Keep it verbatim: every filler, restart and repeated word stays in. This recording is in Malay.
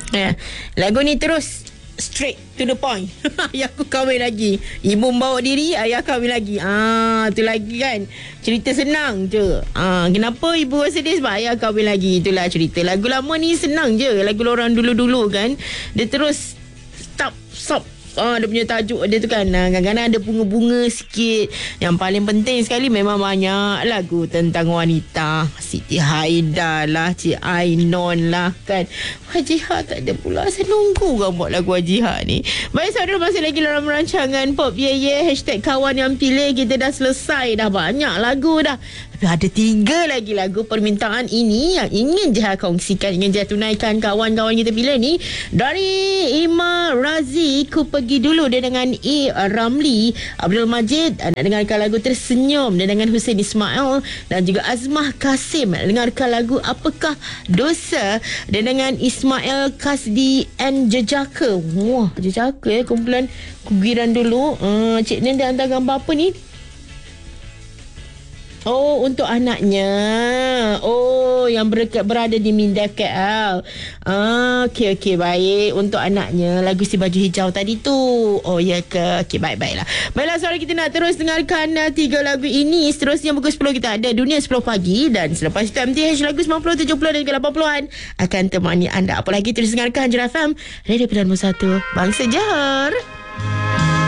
Ya. Lagu ni terus straight to the point. Ayah aku kahwin lagi. Ibu bawa diri, ayah kahwin lagi. Ah, tu lagi kan. Cerita senang je. Ah, kenapa ibu sedih? Sebab ayah kahwin lagi. Itulah cerita. Lagu lama ni senang je. Lagu orang dulu-dulu kan. Dia terus stop, stop. Ah, dia punya tajuk dia tu kan, kadang-kadang ada bunga-bunga sikit. Yang paling penting sekali memang banyak lagu tentang wanita. Siti Haida lah, Cik Ainon lah kan. Hajiha tak ada pula. Saya nunggu kan buat lagu Hajiha ni. Baik saudara, masih lagi dalam rancangan Pop Ye Ye. Hashtag kawan yang pilih. Kita dah selesai dah, banyak lagu dah. Tapi ada tiga lagi lagu permintaan ini yang ingin Jiha kongsikan, ingin Jiha tunaikan kawan-kawan kita pilih ni. Dari Ima Razi, Ku Pergi Dulu, dia dengan A. Ramli. Abdul Majid nak dengarkan lagu Tersenyum, dia dengan Hussein Ismail. Dan juga Azmah Kasim nak dengarkan lagu Apakah Dosa, dia dengan Ismail Kasdi and Jejaka. Wah, Jejaka eh, kumpulan kugiran dulu. uh, Cik Nen dia hantar gambar apa ni? Oh, untuk anaknya. Oh, yang ber- berada di Mindef K L. Ah, okey, okey, baik. Untuk anaknya, lagu Si Baju Hijau tadi tu. Oh, ya ke? Okey, baik-baiklah. Baiklah, suara kita nak terus dengarkan uh, tiga lagu ini. Seterusnya pukul sepuluh kita ada Dunia sepuluh pagi. Dan selepas itu M T H lagu sembilan puluh, tujuh puluh dan juga lapan puluhan akan temani anda. Apa lagi, terus dengarkan Hajra F M, Radio Pilihan Nombor satu, Bangsa Johor.